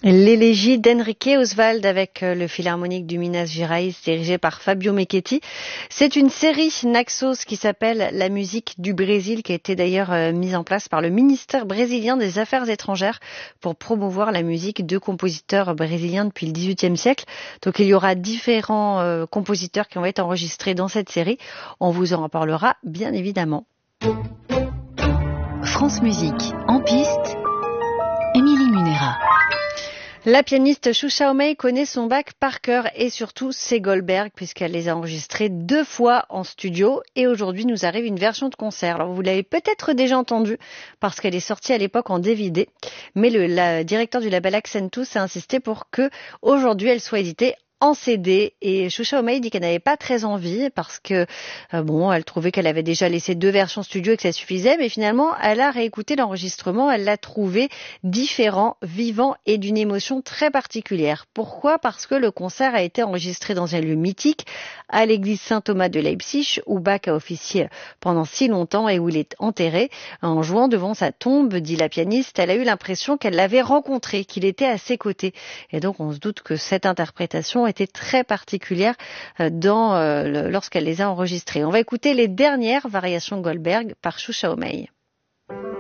L'élégie d'Enrique Oswald avec le Philharmonique du Minas Gerais dirigé par Fabio Mechetti. C'est une série Naxos qui s'appelle La musique du Brésil, qui a été d'ailleurs mise en place par le ministère brésilien des Affaires étrangères pour promouvoir la musique de compositeurs brésiliens depuis le XVIIIe siècle. Donc il y aura différents compositeurs qui vont être enregistrés dans cette série. On vous en reparlera bien évidemment. France Musique, en piste, Émilie Munera. La pianiste Xuxa Homey connaît son bac par cœur et surtout ses Goldberg puisqu'elle les a enregistrés 2 fois en studio et aujourd'hui nous arrive une version de concert. Alors vous l'avez peut-être déjà entendue parce qu'elle est sortie à l'époque en DVD, mais le directeur du label Accentus a insisté pour que aujourd'hui elle soit éditée en CD et Xuxa Homey dit qu'elle n'avait pas très envie parce que elle trouvait qu'elle avait déjà laissé 2 versions studio et que ça suffisait, mais finalement elle a réécouté l'enregistrement, elle l'a trouvé différent, vivant et d'une émotion très particulière. Pourquoi ? Parce que le concert a été enregistré dans un lieu mythique, à l'église Saint-Thomas de Leipzig, où Bach a officié pendant si longtemps et où il est enterré. En jouant devant sa tombe, dit la pianiste, elle a eu l'impression qu'elle l'avait rencontré, qu'il était à ses côtés. Et donc on se doute que cette interprétation était très particulière lorsqu'elle les a enregistrées. On va écouter les dernières variations Goldberg par Xuxa Homey.